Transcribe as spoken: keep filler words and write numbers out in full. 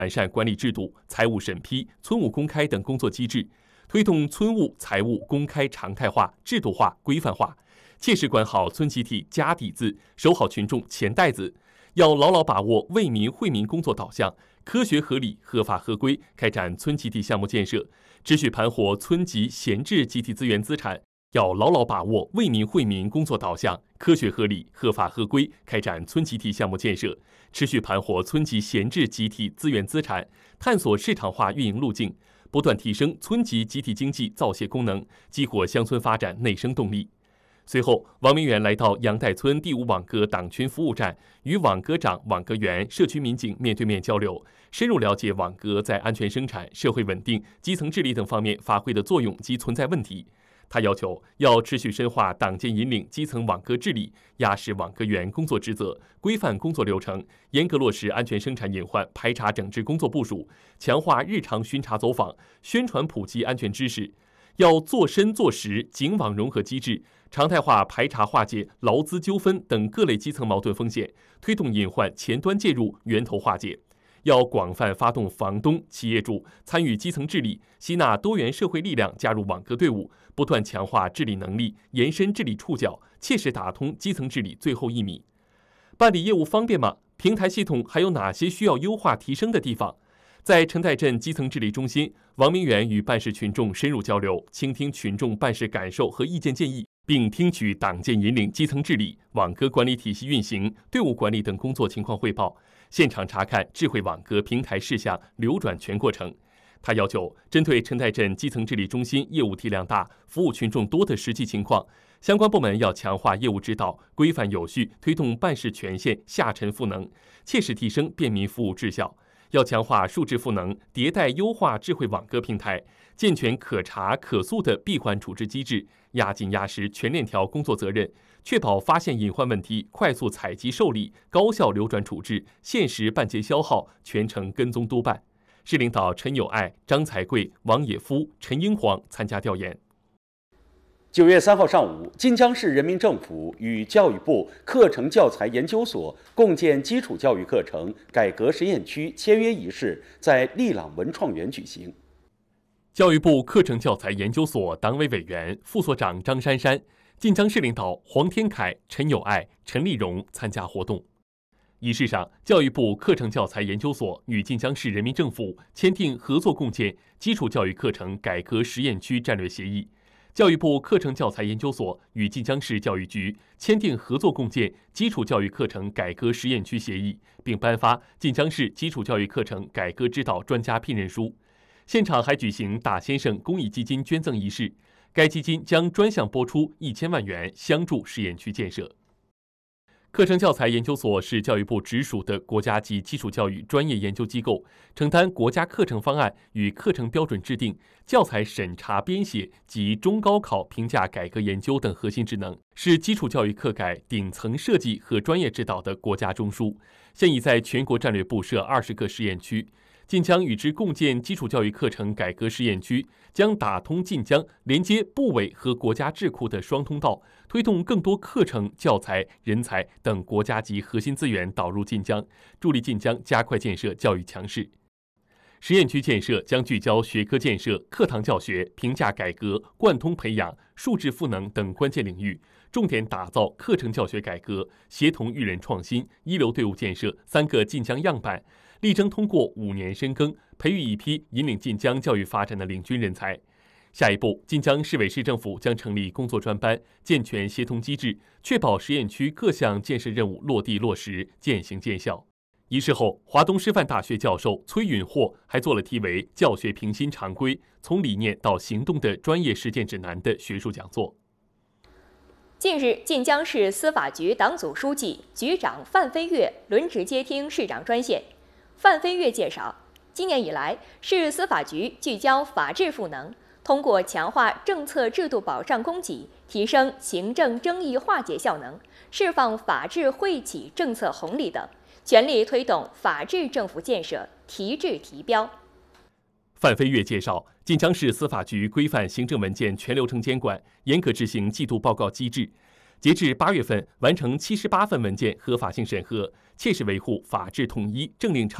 完善管理制度、财务审批、村务公开等工作机制，推动村务、财务公开常态化、制度化、规范化，切实管好村集体家底子，守好群众钱袋子。要牢牢把握为民惠民工作导向，科学合理、合法合规开展村集体项目建设，持续盘活村集闲置集体资源资产。要牢牢把握为民惠民工作导向，科学合理、合法合规开展村集体项目建设，持续盘活村集闲置集体资源资产，探索市场化运营路径，不断提升村集集体经济造血功能，激活乡村发展内生动力。随后，王明远来到杨代村第五网格党群服务站，与网格长、网格员、社区民警面对面交流，深入了解网格在安全生产、社会稳定、基层治理等方面发挥的作用及存在问题。他要求要持续深化党建引领基层网格治理，压实网格员工作职责，规范工作流程，严格落实安全生产隐患排查整治工作部署，强化日常巡查走访，宣传普及安全知识。要做深做实警网融合机制，常态化排查化解劳资纠纷等各类基层矛盾风险，推动隐患前端介入、源头化解。要广泛发动房东、企业主参与基层治理，吸纳多元社会力量加入网格队伍，不断强化治理能力，延伸治理触角，切实打通基层治理最后一米。办理业务方便吗？平台系统还有哪些需要优化提升的地方？在陈代镇基层治理中心，王明远与办事群众深入交流，倾听群众办事感受和意见建议，并听取党建引领基层治理、网格管理体系运行、队伍管理等工作情况汇报，现场查看智慧网格平台事项流转全过程。他要求，针对陈代镇基层治理中心业务体量大、服务群众多的实际情况，相关部门要强化业务指导，规范有序推动办事权限下沉赋能，切实提升便民服务质效。要强化数字赋能，迭代优化智慧网格平台，健全可查可诉的闭环处置机制，压紧压实全链条工作责任，确保发现隐患问题快速采集受理，高效流转处置，限时办结消耗，全程跟踪督办。市领导陈友爱、张才贵、王野夫、陈英煌参加调研。 九月三号上午，晋江市人民政府与教育部课程教材研究所共建基础教育课程改革实验区签约仪式在利朗文创园举行。 教育部课程教材研究所党委委员、副所长张珊珊、晋江市领导黄天凯、陈友爱、陈丽蓉参加活动。仪式上，教育部课程教材研究所与晋江市人民政府签订合作共建基础教育课程改革实验区战略协议。教育部课程教材研究所与晋江市教育局签订合作共建基础教育课程改革实验区协议，并颁发晋江市基础教育课程改革指导专家聘任书。现场还举行大先生公益基金捐赠仪式，该基金将专项拨出一千万元相助实验区建设。课程教材研究所是教育部直属的国家级基础教育专业研究机构，承担国家课程方案与课程标准制定、教材审查编写及中高考评价改革研究等核心职能，是基础教育课改顶层设计和专业指导的国家中枢。现已在全国战略部设二十个实验区。晋江与之共建基础教育课程改革实验区，将打通晋江连接部委和国家智库的双通道，推动更多课程、教材、人才等国家级核心资源导入晋江，助力晋江加快建设教育强市。实验区建设将聚焦学科建设、课堂教学、评价改革、贯通培养、数字赋能等关键领域，重点打造课程教学改革、协同育人创新、一流队伍建设三个晋江样板，力争通过五年深耕，培育一批引领晋江教育发展的领军人才。下一步，晋江市委市政府将成立工作专班，健全协同机制，确保实验区各项建设任务落地落实、见行见效。仪式后，华东师范大学教授崔允霍还做了题为《教学平新常规：从理念到行动的专业实践指南》的学术讲座。 近日，晋江市司法局党组书记、局长范飞跃轮值接听市长专线。范飞跃介绍，今年以来，市司法局聚焦法治赋能，通过强化政策制度保障供给，提升行政争议化解效能，释放法治惠企政策红利等，全力推动法治政府建设提质提标。 范飞跃介绍，晋江市司法局规范行政文件全流程监管，严格执行季度报告机制。截至八月份，完成七十八份文件合法性审核，切实维护法治统一、政令畅